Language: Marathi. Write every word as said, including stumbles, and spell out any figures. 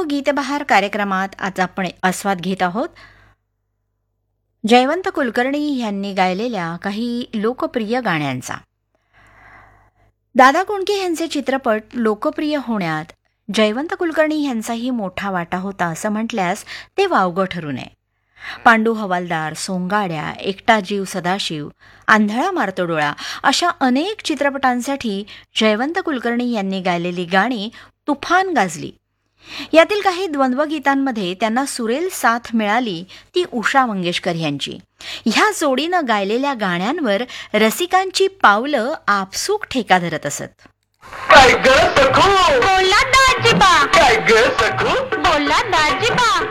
गीतबहार कार्यक्रमात आज आपण आस्वाद घेत आहोत जयवंत कुलकर्णी यांनी गायलेल्या काही लोकप्रिय गाण्यांचा. दादा कोंडके यांचे चित्रपट लोकप्रिय होण्यात जयवंत कुलकर्णी यांचाही मोठा वाटा होता असं म्हटल्यास ते वावगं ठरू नये. पांडू हवालदार, सोंगाड्या, एकटा जीव सदाशिव, आंधळा मारतो डोळा अशा अनेक चित्रपटांसाठी जयवंत कुलकर्णी यांनी गायलेली गाणी तुफान गाजली. यातील काही द्वंद्वगीतांमध्ये त्यांना सुरेल साथ मिळाली ती उषा मंगेशकर यांची. ह्या जोडीनं गायलेल्या गाण्यांवर रसिकांची पावलं आपसूक ठेका धरत असत. काय ग सखू बोला दाजीबा काय ग सखू बोला दाजीबा